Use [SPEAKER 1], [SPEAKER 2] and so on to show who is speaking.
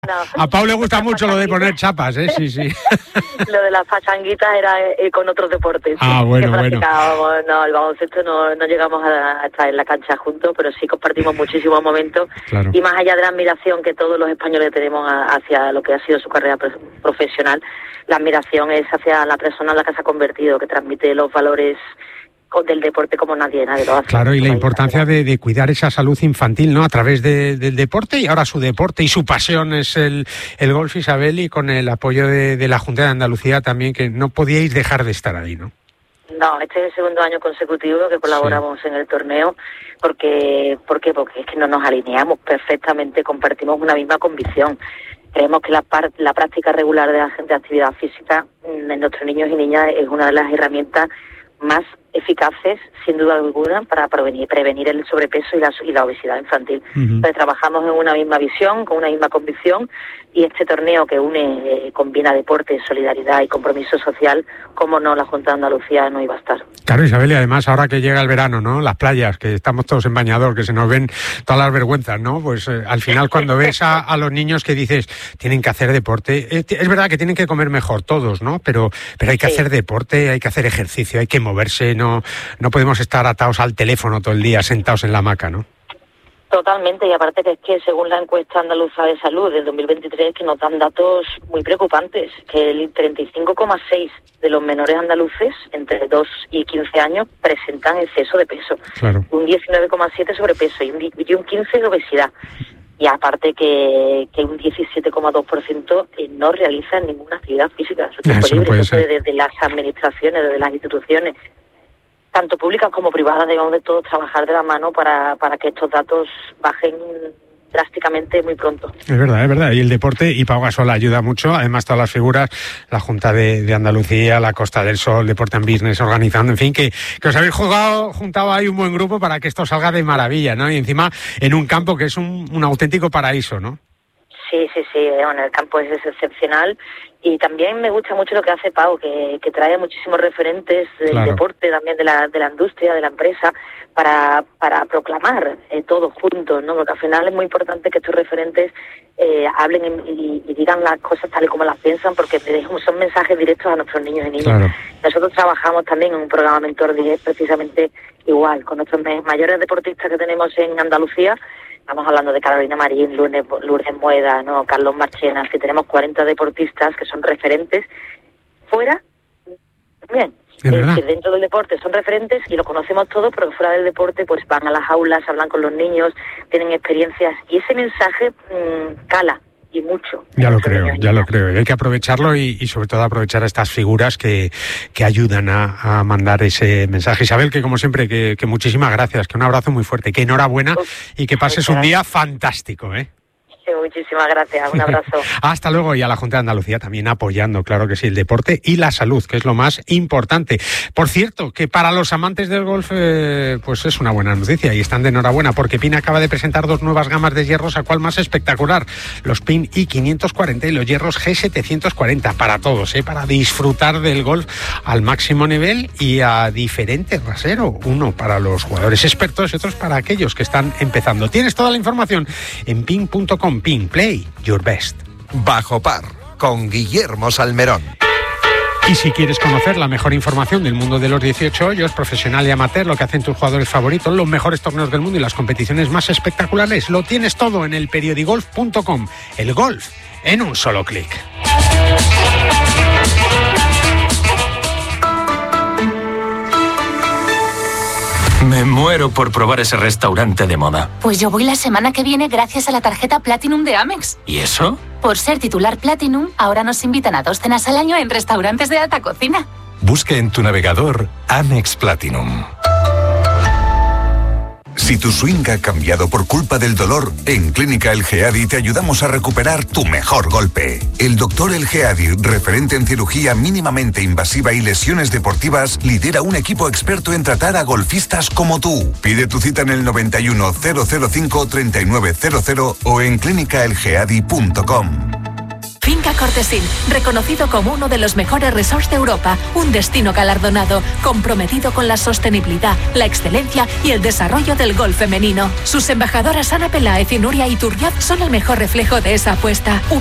[SPEAKER 1] A Pau le gusta mucho lo de poner chapas, ¿eh? Sí, sí.
[SPEAKER 2] Lo de las pachanguitas era con otros deportes.
[SPEAKER 1] Ah, bueno,
[SPEAKER 2] bueno. No, el baloncesto no llegamos a estar en la cancha juntos, pero sí compartimos muchísimos momentos.
[SPEAKER 1] Claro.
[SPEAKER 2] Y más allá de la admiración que todos los españoles tenemos hacia lo que ha sido su carrera profesional, la admiración es hacia la persona en la que se ha convertido, que transmite los valores del deporte como nadie lo hace.
[SPEAKER 1] Claro, y la importancia de cuidar esa salud infantil, ¿no? A través del deporte, y ahora su deporte y su pasión es el golf, Isabel, y con el apoyo de la Junta de Andalucía también, que no podíais dejar de estar ahí, ¿no?
[SPEAKER 2] No, este es el segundo año consecutivo que colaboramos en el torneo. ¿Por qué? Porque es que no nos alineamos perfectamente, compartimos una misma convicción. Creemos que la práctica regular de la actividad física en nuestros niños y niñas es una de las herramientas más eficaces, sin duda alguna, para prevenir el sobrepeso y la obesidad infantil. Entonces trabajamos en una misma visión, con una misma convicción, y este torneo que combina deporte, solidaridad y compromiso social, como no, la Junta de Andalucía no iba a estar.
[SPEAKER 1] Claro, Isabel, y además ahora que llega el verano, ¿no? Las playas, que estamos todos en bañador, que se nos ven todas las vergüenzas, ¿no? Pues al final cuando ves a los niños que dices, tienen que hacer deporte, es verdad que tienen que comer mejor todos, ¿no? Pero hay que hacer deporte, hay que hacer ejercicio, hay que moverse, no podemos estar atados al teléfono todo el día, sentados en la hamaca, ¿no?
[SPEAKER 2] Totalmente, y aparte que es que según la encuesta andaluza de salud del 2023, que nos dan datos muy preocupantes, que el 35,6% de los menores andaluces entre 2 y 15 años presentan exceso de peso,
[SPEAKER 1] claro.
[SPEAKER 2] Un 19,7% sobrepeso y un 15% de obesidad. Y aparte que un 17,2% no realiza ninguna actividad física. Eso no puede ser. Desde las administraciones, desde las instituciones, tanto públicas como privadas, debemos de todos trabajar de la mano para que estos datos bajen drásticamente muy pronto.
[SPEAKER 1] Es verdad. Y el deporte, y Pau Gasol ayuda mucho. Además, todas las figuras, la Junta de Andalucía, la Costa del Sol, Deporte and Business organizando, en fin, que os habéis juntado ahí un buen grupo para que esto salga de maravilla, ¿no? Y encima en un campo que es un auténtico paraíso, ¿no?
[SPEAKER 2] Sí, bueno, el campo es excepcional. Y también me gusta mucho lo que hace Pau, que trae muchísimos referentes del deporte, también de la industria, de la empresa, para proclamar todos juntos, ¿no? Porque al final es muy importante que estos referentes hablen y digan las cosas tal y como las piensan, porque son mensajes directos a nuestros niños y niñas.
[SPEAKER 1] Claro.
[SPEAKER 2] Nosotros trabajamos también en un programa Mentor 10 precisamente igual, con nuestros mayores deportistas que tenemos en Andalucía. Estamos hablando de Carolina Marín, Lourdes Moeda, ¿no? Carlos Marchenas, que tenemos 40 deportistas que son referentes fuera, bien, que dentro del deporte son referentes y lo conocemos todos, pero fuera del deporte pues van a las aulas, hablan con los niños, tienen experiencias y ese mensaje cala. Y mucho.
[SPEAKER 1] Ya lo creo. Hay que aprovecharlo y sobre todo aprovechar a estas figuras que ayudan a mandar ese mensaje. Isabel, que como siempre, que muchísimas gracias, que un abrazo muy fuerte, que enhorabuena y que pases un día fantástico, ¿eh?
[SPEAKER 2] Muchísimas gracias, un abrazo.
[SPEAKER 1] Hasta luego, y a la Junta de Andalucía también apoyando, claro que sí, el deporte y la salud, que es lo más importante. Por cierto, que para los amantes del golf, pues es una buena noticia y están de enhorabuena, porque PIN acaba de presentar 2 nuevas gamas de hierros, a cual más espectacular, los PIN i540 y los hierros G740, para todos, para disfrutar del golf al máximo nivel y a diferente rasero, uno para los jugadores expertos y otros para aquellos que están empezando. Tienes toda la información en pin.com. PIN, play your best.
[SPEAKER 3] Bajo par, con Guillermo Salmerón.
[SPEAKER 1] Y si quieres conocer la mejor información del mundo de los 18 hoyos, profesional y amateur, lo que hacen tus jugadores favoritos, los mejores torneos del mundo y las competiciones más espectaculares, lo tienes todo en elperiodigolf.com. El golf en un solo clic.
[SPEAKER 4] Me muero por probar ese restaurante de moda.
[SPEAKER 5] Pues yo voy la semana que viene gracias a la tarjeta Platinum de Amex.
[SPEAKER 4] ¿Y eso?
[SPEAKER 5] Por ser titular Platinum, ahora nos invitan a 2 cenas al año en restaurantes de alta cocina.
[SPEAKER 6] Busque en tu navegador Amex Platinum. Si tu swing ha cambiado por culpa del dolor, en Clínica El Geadi te ayudamos a recuperar tu mejor golpe. El doctor El Geadi, referente en cirugía mínimamente invasiva y lesiones deportivas, lidera un equipo experto en tratar a golfistas como tú. Pide tu cita en el 91 005 3900 o en clínicaelgeadi.com.
[SPEAKER 7] Finca Cortesín, reconocido como uno de los mejores resorts de Europa, un destino galardonado, comprometido con la sostenibilidad, la excelencia y el desarrollo del golf femenino. Sus embajadoras Ana Peláez y Nuria Iturriaz son el mejor reflejo de esa apuesta.